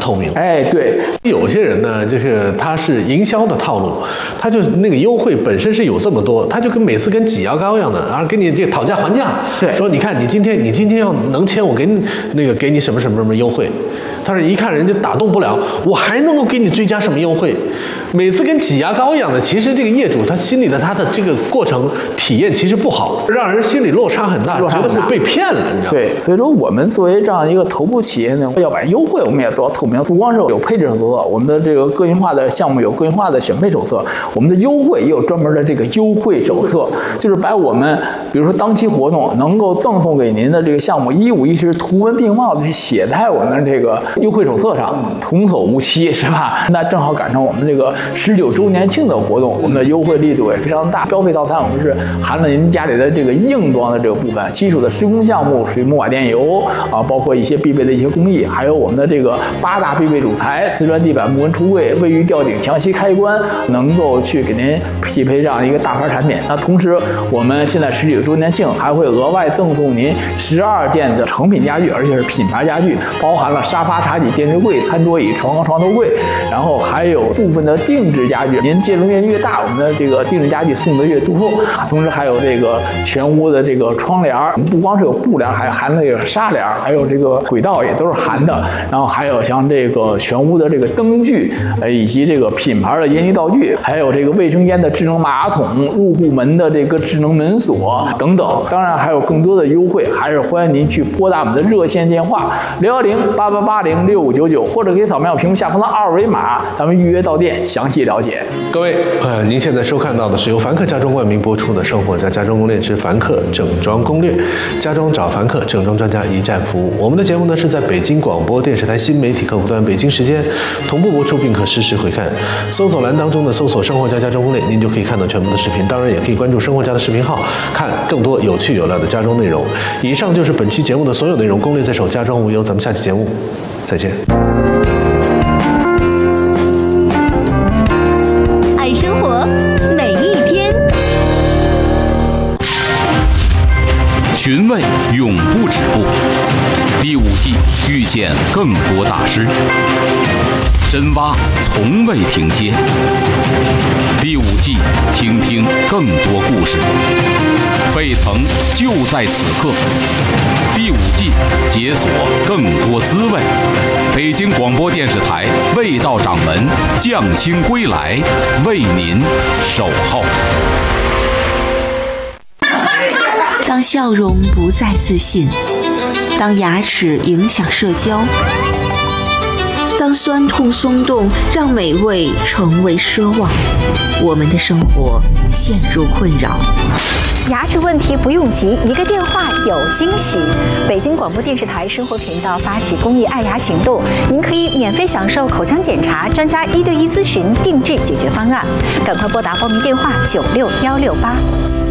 透明。 哎，对， 有些人呢，就是他是营销的套路，他就那个优惠本身是有这么多，他就每次跟挤牙膏一样的，然后跟你这讨价还价， 对， 说你看你今天要能签，我给你什么什么什么优惠。但是一看人家打动不了，我还能够给你追加什么优惠？每次跟挤牙膏一样的，其实这个业主他心里的他的这个过程体验其实不好，让人心里落差很大，觉得会被骗了，你知道吗？ 对，所以说我们作为这样一个头部企业呢，要把优惠我们也做到透明，不光是有配置手册，我们的这个个性化的项目有个性化的选配手册，我们的优惠也有专门的这个优惠手册，就是把我们比如说当期活动能够赠送给您的这个项目一五一十图文并茂的去写在我们这个优惠手册上，童叟无欺，是吧？那正好赶上我们这个19周年庆的活动，我们的优惠力度也非常大。标配套餐我们是含了您家里的这个硬装的这个部分，基础的施工项目，水木瓦电油啊，包括一些必备的一些工艺，还有我们的这个8大必备主材：瓷砖地板、木纹橱柜、卫浴吊顶、墙漆开关，能够去给您匹配这样一个大牌产品。那同时，我们现在19周年庆还会额外赠送您12件的成品家具，而且是品牌家具，包含了沙发、茶几、电视柜、餐桌椅、床头柜，然后还有部分的定制家具。您建筑面积越大，我们的这个定制家具送的越多。同时还有这个全屋的这个窗帘，不光是有布帘，还含那个纱帘，还有这个轨道也都是含的。然后还有像这个全屋的这个灯具，以及这个品牌的烟机道具，还有这个卫生间的智能马桶、入户门的这个智能门锁等等。当然还有更多的优惠，还是欢迎您去拨打我们的热线电话610-8880-6599，或者可以扫描屏幕下方的二维码，咱们预约到店详细了解。 各位，您现在收看到的是由凡客家装冠名播出的《生活家家装攻略之凡客整装攻略》，家装找凡客，整装专家一站服务。我们的节目呢是在北京广播电视台新媒体客户端北京时间同步播出，并可实时回看。搜索栏当中的搜索“生活家家装攻略”，您就可以看到全部的视频。当然，也可以关注生活家的视频号，看更多有趣有料的家装内容。以上就是本期节目的所有内容，攻略在手，家装无忧。咱们下期节目再见。 爱生活，每一天。 寻味永不止步，第5季遇见更多大师，深挖从未停歇。第5季听听更多故事，沸腾就在此刻。第5季解锁更多滋味。北京广播电视台味道掌门匠心归来，为您守候。 当笑容不再自信，当牙齿影响社交，当酸痛松动让美味成为奢望，我们的生活陷入困扰。 牙齿问题不用急，一个电话有惊喜。北京广播电视台生活频道发起公益爱牙行动，您可以免费享受口腔检查、专家1对1咨询、定制解决方案。赶快拨打报名电话96168。